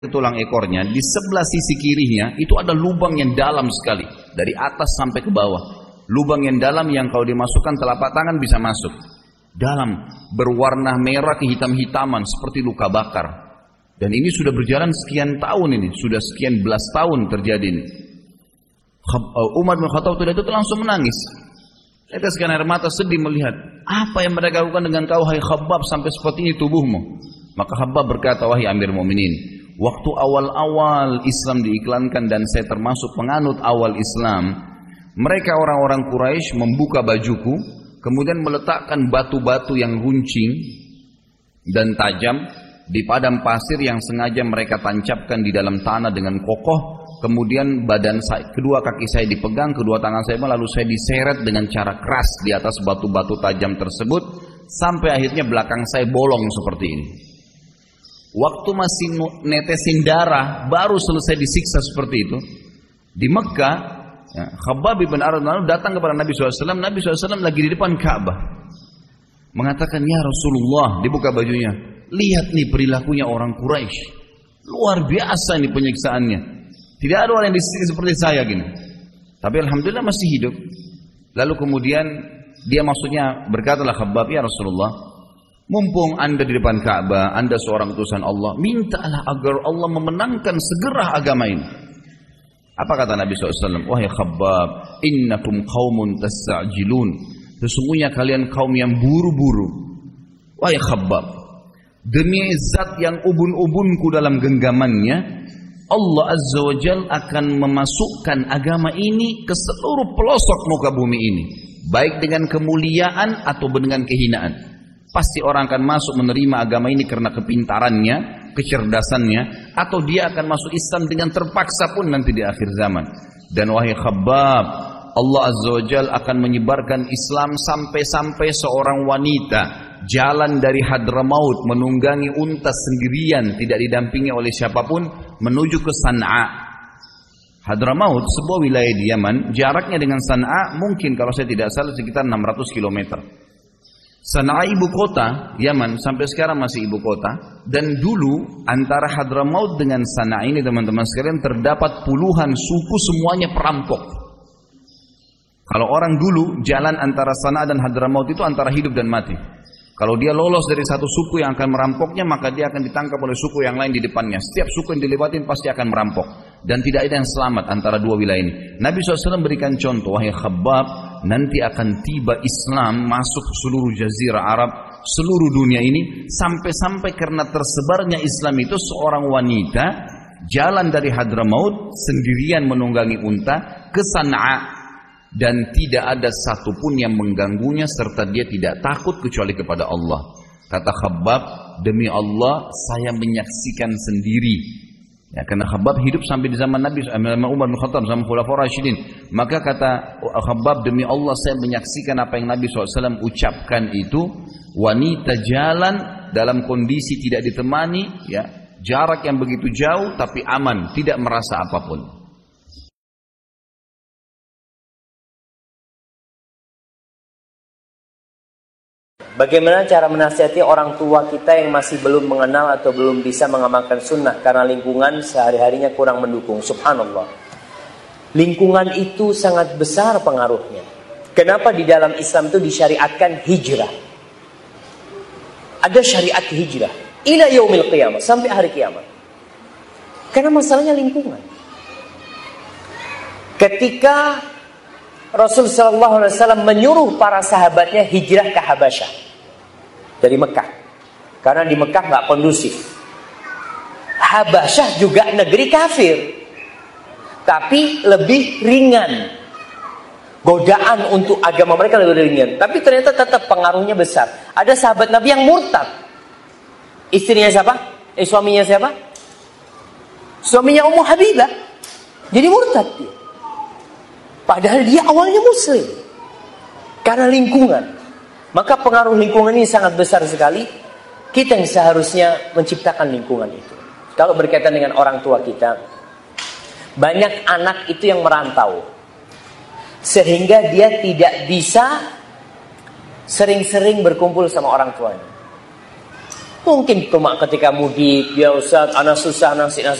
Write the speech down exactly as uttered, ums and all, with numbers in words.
tulang ekornya, di sebelah sisi kirinya itu ada lubang yang dalam sekali, dari atas sampai ke bawah. Lubang yang dalam yang kalau dimasukkan telapak tangan bisa masuk. Dalam, berwarna merah kehitam-hitaman seperti luka bakar. Dan ini sudah berjalan sekian tahun ini, sudah sekian belas tahun terjadi ini. Umar bin Khattab itu langsung menangis. Teteskan air mata sedih melihat, apa yang mereka lakukan dengan kau hai Khabbab sampai seperti ini tubuhmu. Maka Khabbab berkata, wahai Amir Mu'minin, waktu awal-awal Islam diiklankan dan saya termasuk penganut awal Islam, mereka orang-orang Quraisy membuka bajuku, kemudian meletakkan batu-batu yang runcing dan tajam di padang pasir yang sengaja mereka tancapkan di dalam tanah dengan kokoh. Kemudian badan saya, kedua kaki saya dipegang, kedua tangan saya lalu saya diseret dengan cara keras di atas batu-batu tajam tersebut sampai akhirnya belakang saya bolong seperti ini. Waktu masih netesin darah, baru selesai disiksa seperti itu. Di Mekah, ya, Khabbab bin Arad datang kepada Nabi shallallahu alaihi wasallam. Nabi shallallahu alaihi wasallam lagi di depan Ka'bah. Mengatakan, ya Rasulullah, dibuka bajunya. Lihat nih perilakunya orang Quraisy. Luar biasa nih penyiksaannya. Tidak ada orang yang disiksa seperti saya gini. Tapi Alhamdulillah masih hidup. Lalu kemudian dia maksudnya berkatalah Khabbab, ya Rasulullah, mumpung anda di depan Ka'bah, anda seorang utusan Allah, mintalah agar Allah memenangkan segera agama ini. Apa kata Nabi shallallahu alaihi wasallam? Wahai Khabbab, innakum qaumun tasta'jilun. Sesungguhnya kalian kaum yang buru-buru. Wahai Khabbab, demi zat yang ubun-ubunku dalam genggamannya, Allah Azza wa Jal akan memasukkan agama ini ke seluruh pelosok muka bumi ini. Baik dengan kemuliaan atau dengan kehinaan. Pasti orang akan masuk menerima agama ini karena kepintarannya, kecerdasannya, atau dia akan masuk Islam dengan terpaksa pun nanti di akhir zaman. Dan wahai Khabbab, Allah Azza wa Jal akan menyebarkan Islam sampai-sampai seorang wanita jalan dari Hadramaut menunggangi unta sendirian, tidak didampingi oleh siapapun, menuju ke San'a. Hadramaut sebuah wilayah di Yaman, jaraknya dengan San'a mungkin kalau saya tidak salah sekitar enam ratus kilometer. San'a ibu kota Yaman, sampai sekarang masih ibu kota. Dan dulu antara Hadramaut dengan San'a ini teman-teman sekalian terdapat puluhan suku, semuanya perampok. Kalau orang dulu jalan antara San'a dan Hadramaut itu antara hidup dan mati. Kalau dia lolos dari satu suku yang akan merampoknya, maka dia akan ditangkap oleh suku yang lain di depannya. Setiap suku yang dilewatin pasti akan merampok. Dan tidak ada yang selamat antara dua wilayah ini. Nabi shallallahu alaihi wasallam berikan contoh, wahai Khabbab, nanti akan tiba Islam masuk seluruh jazirah Arab, seluruh dunia ini, sampai-sampai karena tersebarnya Islam itu seorang wanita jalan dari Hadramaut sendirian menunggangi unta ke San'a. Dan tidak ada satupun yang mengganggunya serta dia tidak takut kecuali kepada Allah. Kata Khabbab, demi Allah saya menyaksikan sendiri. Ya, karena Khabbab hidup sampai di zaman Nabi Umar bin Khattab, zaman Khulafaur Rasyidin. Maka kata Khabbab, demi Allah saya menyaksikan apa yang Nabi shallallahu alaihi wasallam ucapkan itu. Wanita jalan dalam kondisi tidak ditemani, ya, jarak yang begitu jauh tapi aman, tidak merasa apapun. Bagaimana cara menasihati orang tua kita yang masih belum mengenal atau belum bisa mengamalkan sunnah karena lingkungan sehari-harinya kurang mendukung? Subhanallah. Lingkungan itu sangat besar pengaruhnya. Kenapa di dalam Islam itu disyariatkan hijrah? Ada syariat hijrah ila yaumil qiyamah, sampai hari kiamat. Karena masalahnya lingkungan. Ketika Rasul sallallahu alaihi wasallam menyuruh para sahabatnya hijrah ke Habasyah dari Mekah, karena di Mekah nggak kondusif. Habasyah juga negeri kafir, tapi lebih ringan. Godaan untuk agama mereka lebih ringan, tapi ternyata tetap pengaruhnya besar. Ada sahabat Nabi yang murtad. Istrinya siapa? Eh suaminya siapa? Suaminya Ummu Habibah. Jadi murtad dia. Padahal dia awalnya muslim. Karena lingkungan. Maka pengaruh lingkungan ini sangat besar sekali. Kita yang seharusnya menciptakan lingkungan itu. Kalau berkaitan dengan orang tua kita, banyak anak itu yang merantau. Sehingga dia tidak bisa sering-sering berkumpul sama orang tuanya. Mungkin cuma ketika mudik, ya Ustaz, anak susah, nasi